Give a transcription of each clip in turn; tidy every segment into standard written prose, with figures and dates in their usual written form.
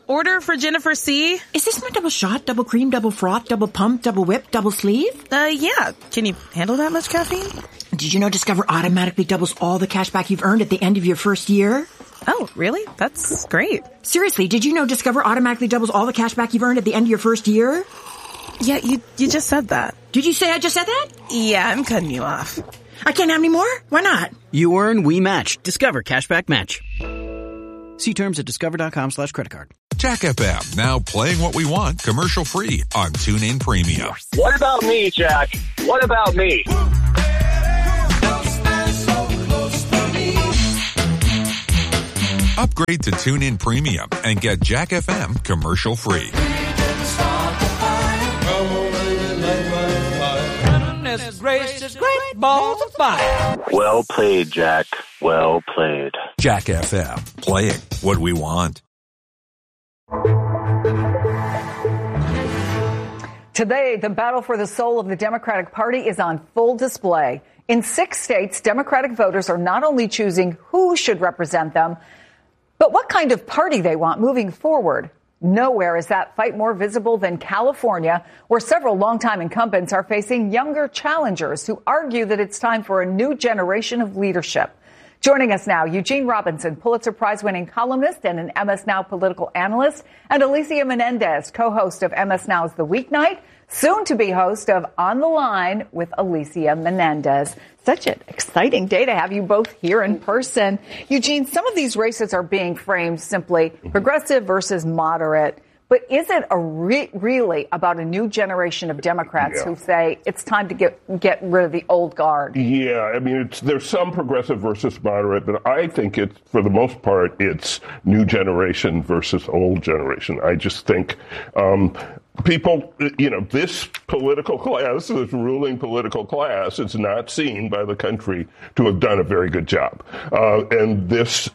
order for Jennifer C. Is this my double shot, double cream, double froth, double pump, double whip, double sleeve? Yeah. Can you handle that much caffeine? Did you know Discover automatically doubles all the cash back you've earned at the end of your first year? Oh, really? That's great. Seriously, did you know Discover automatically doubles all the cash back you've earned at the end of your first year? Yeah, you just said that. Did you say I just said that? Yeah, I'm cutting you off. I can't have any more? Why not? You earn, we match. Discover Cashback Match. See terms at discover.com/creditcard. Jack FM, now playing what we want commercial-free on TuneIn Premium. What about me, Jack? What about me? Upgrade to TuneIn Premium and get Jack FM commercial-free. Great balls of fire. Well played, Jack. Well played. Jack FM, playing what we want. Today, the battle for the soul of the Democratic Party is on full display. In 6 states, Democratic voters are not only choosing who should represent them, but what kind of party they want moving forward. Nowhere is that fight more visible than California, where several longtime incumbents are facing younger challengers who argue that it's time for a new generation of leadership. Joining us now, Eugene Robinson, Pulitzer Prize-winning columnist and an MS Now political analyst, and Alicia Menendez, co-host of MS Now's The Weeknight, soon to be host of On the Line with Alicia Menendez. Such an exciting day to have you both here in person. Eugene, some of these races are being framed simply progressive versus moderate. But is it really about a new generation of Democrats who say it's time to get rid of the old guard? Yeah, I mean, there's some progressive versus moderate, but I think it's, for the most part, it's new generation versus old generation. I just think people, this political class, this ruling political class, is not seen by the country to have done a very good job. And this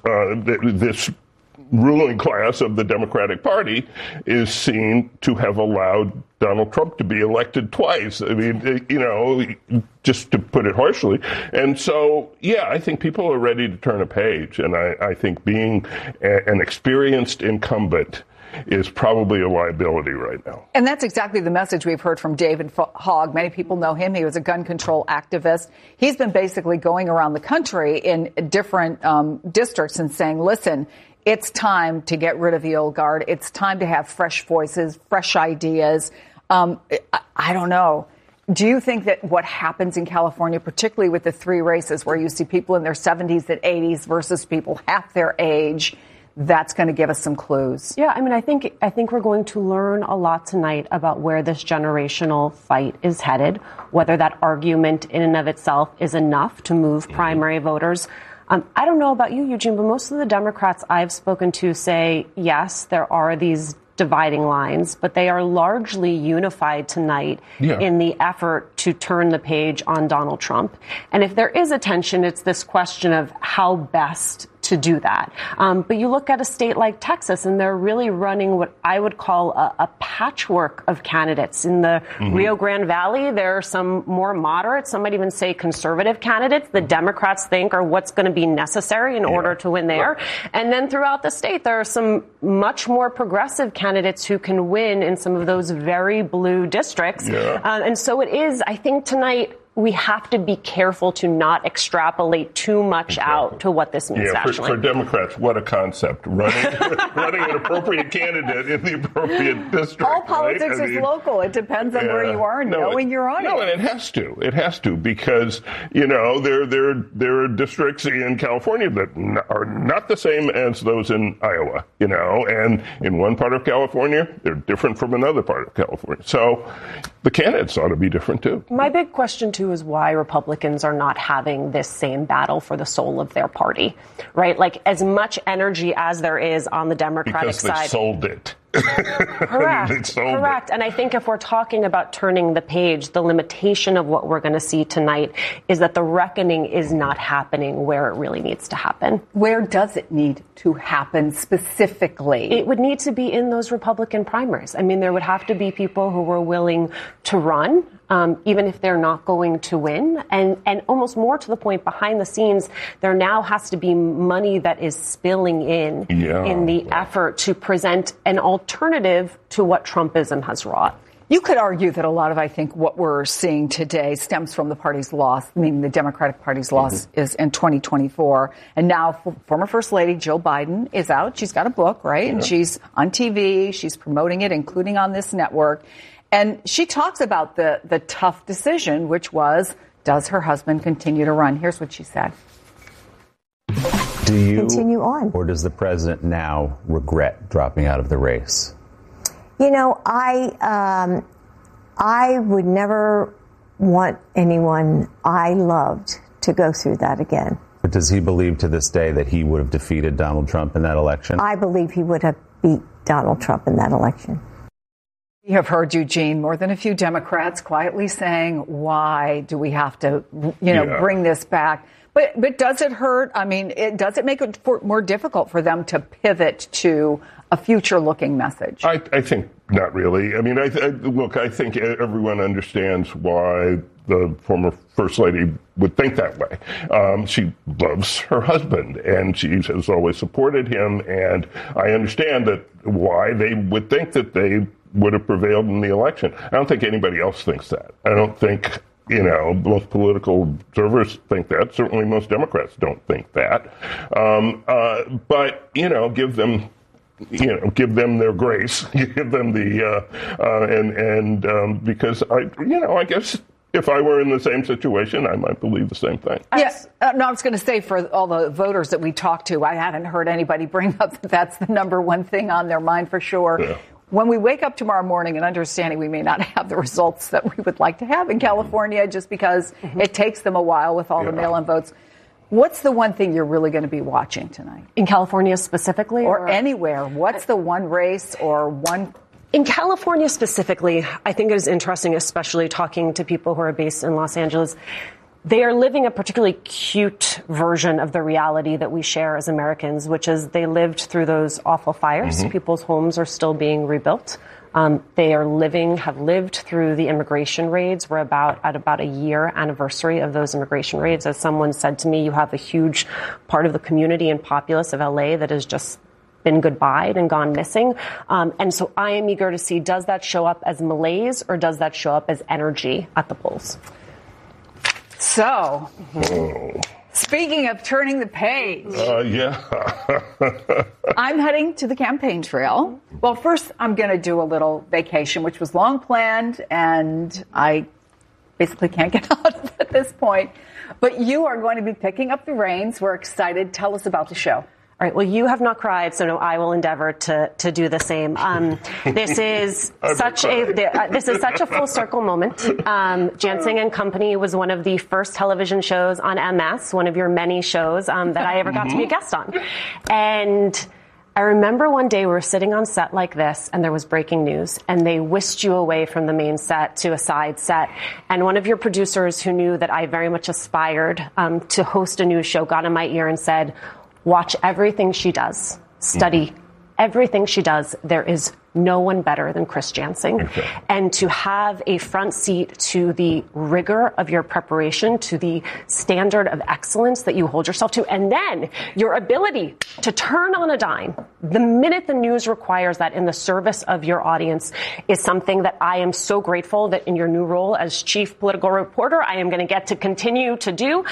ruling class of the Democratic Party is seen to have allowed Donald Trump to be elected twice. I mean, just to put it harshly. And so, I think people are ready to turn a page. And I think being an experienced incumbent is probably a liability right now. And that's exactly the message we've heard from David Hogg. Many people know him. He was a gun control activist. He's been basically going around the country in different districts and saying, listen, it's time to get rid of the old guard. It's time to have fresh voices, fresh ideas. I don't know. Do you think that what happens in California, particularly with the 3 races where you see people in their 70s and 80s versus people half their age, that's going to give us some clues? Yeah, I mean, I think we're going to learn a lot tonight about where this generational fight is headed, whether that argument in and of itself is enough to move primary voters. I don't know about you, Eugene, but most of the Democrats I've spoken to say, yes, there are these dividing lines, but they are largely unified tonight in the effort to turn the page on Donald Trump. And if there is a tension, it's this question of how best to do that. But you look at a state like Texas, and they're really running what I would call a patchwork of candidates. In the Rio Grande Valley, there are some more moderate, some might even say conservative candidates the Democrats think are what's going to be necessary in order to win there. And then throughout the state, there are some much more progressive candidates who can win in some of those very blue districts. And so it is, I think tonight, we have to be careful to not extrapolate too much out to what this means nationally. For Democrats, what a concept. Running an appropriate candidate in the appropriate district. All politics is local. It depends on where you are and knowing you're on it. No, and it has to. It has to, because, there are districts in California that are not the same as those in Iowa, and in one part of California, they're different from another part of California. So the candidates ought to be different, too. My big question, too, is why Republicans are not having this same battle for the soul of their party, right? Like, as much energy as there is on the Democratic side. Because they sold it. Correct. And I think if we're talking about turning the page, the limitation of what we're going to see tonight is that the reckoning is not happening where it really needs to happen. Where does it need to happen specifically? It would need to be in those Republican primaries. I mean, there would have to be people who were willing to run. even if they're not going to win. And almost more to the point, behind the scenes, there now has to be money that is spilling in the effort to present an alternative to what Trumpism has wrought. You could argue that a lot of, I think, what we're seeing today stems from the party's loss. I mean, the Democratic Party's loss is in 2024. And now former First Lady Jill Biden is out. She's got a book, right? And she's on TV. She's promoting it, including on this network. And she talks about the tough decision, which was, does her husband continue to run? Here's what she said. Do you continue on? Or does the president now regret dropping out of the race? You know, I would never want anyone I loved to go through that again. But does he believe to this day that he would have defeated Donald Trump in that election? I believe he would have beat Donald Trump in that election. We have heard, Eugene, more than a few Democrats quietly saying, why do we have to, bring this back? But does it hurt? I mean, does it make it more difficult for them to pivot to a future-looking message? I think not really. I mean, I think everyone understands why the former First Lady would think that way. She loves her husband, and she has always supported him, and I understand that why they would think that they would have prevailed in the election. I don't think anybody else thinks that. I don't think, most political observers think that. Certainly most Democrats don't think that. But, give them their grace, give them because I guess if I were in the same situation, I might believe the same thing. Yes. I was going to say, for all the voters that we talked to, I haven't heard anybody bring up that that's the number one thing on their mind for sure. Yeah. When we wake up tomorrow morning and understanding we may not have the results that we would like to have in California, just because it takes them a while with all the mail-in votes, what's the one thing you're really going to be watching tonight? In California specifically? Or anywhere. What's the one race or one? In California specifically, I think it is interesting, especially talking to people who are based in Los Angeles. They are living a particularly cute version of the reality that we share as Americans, which is they lived through those awful fires. People's homes are still being rebuilt. They have lived through the immigration raids. We're at about a year anniversary of those immigration raids. As someone said to me, you have a huge part of the community and populace of LA that has just been goodbyed and gone missing. And so I am eager to see, does that show up as malaise or does that show up as energy at the polls? So, speaking of turning the page. I'm heading to the campaign trail. Well, first, I'm going to do a little vacation, which was long planned, and I basically can't get out of it at this point. But you are going to be picking up the reins. We're excited. Tell us about the show. All right. Well, you have not cried, so no, I will endeavor to do the same. This is such a full circle moment. Jansing and Company was one of the first television shows on MS, one of your many shows that I ever got to be a guest on. And I remember one day we were sitting on set like this, and there was breaking news, and they whisked you away from the main set to a side set. And one of your producers, who knew that I very much aspired to host a news show, got in my ear and said, watch everything she does. Study everything she does. There is no one better than Chris Jansing. Okay. And to have a front seat to the rigor of your preparation, to the standard of excellence that you hold yourself to, and then your ability to turn on a dime the minute the news requires that in the service of your audience is something that I am so grateful that in your new role as chief political reporter, I am going to get to continue to do.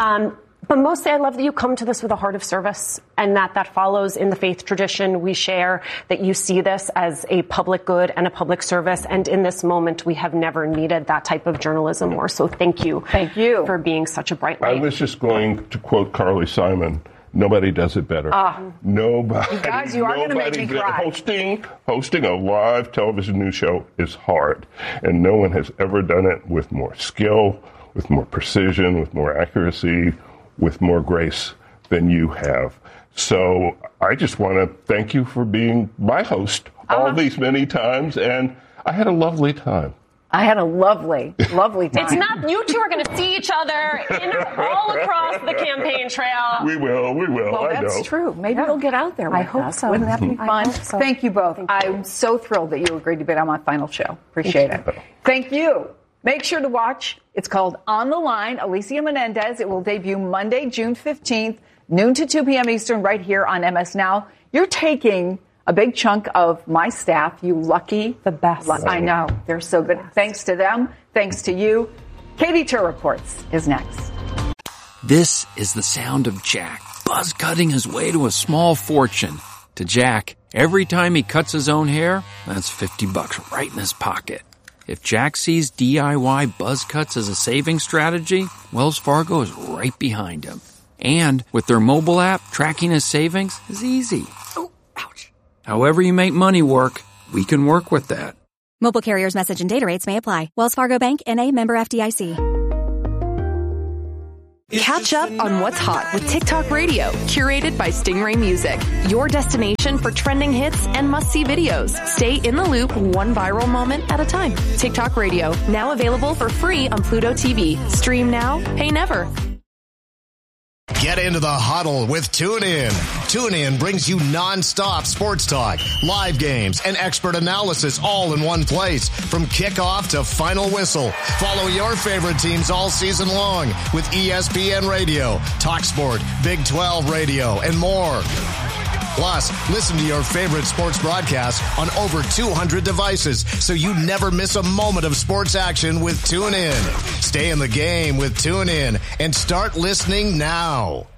But mostly, I love that you come to this with a heart of service, and that follows in the faith tradition we share, that you see this as a public good and a public service. And in this moment, we have never needed that type of journalism more. So thank you. Thank you for being such a bright light. I was just going to quote Carly Simon. Nobody does it better. Nobody. You guys, you are going to make me cry. Hosting a live television news show is hard, and no one has ever done it with more skill, with more precision, with more accuracy, with more grace than you have. So I just want to thank you for being my host all these many times, and I had a lovely time. I had a lovely time. It's not, you two are going to see each other all across the campaign trail. We will. Well, that's true. Maybe we'll get out there with I hope us. so. Wouldn't that be fun? So. Thank you both. I'm so thrilled that you agreed to be on my final show. Appreciate it. Thank you. Make sure to watch. It's called On the Line, Alicia Menendez. It will debut Monday, June 15th, noon to 2 p.m. Eastern, right here on MS Now. You're taking a big chunk of my staff, you lucky. The best. I know. They're so good. Thanks to them. Thanks to you. Katie Tur reports is next. This is the sound of Jack buzz cutting his way to a small fortune. To Jack, every time he cuts his own hair, that's $50 right in his pocket. If Jack sees DIY buzz cuts as a saving strategy, Wells Fargo is right behind him. And with their mobile app, tracking his savings is easy. Oh, ouch. However you make money work, we can work with that. Mobile carriers' message and data rates may apply. Wells Fargo Bank, N.A., member FDIC. Catch up on what's hot with TikTok Radio, curated by Stingray Music. Your destination for trending hits and must-see videos. Stay in the loop, one viral moment at a time. TikTok Radio, now available for free on Pluto TV. Stream now, pay never. Get into the huddle with TuneIn. TuneIn brings you non-stop sports talk, live games, and expert analysis all in one place. From kickoff to final whistle. Follow your favorite teams all season long with ESPN Radio, TalkSport, Big 12 Radio, and more. Plus, listen to your favorite sports broadcasts on over 200 devices so you never miss a moment of sports action with TuneIn. Stay in the game with TuneIn and start listening now.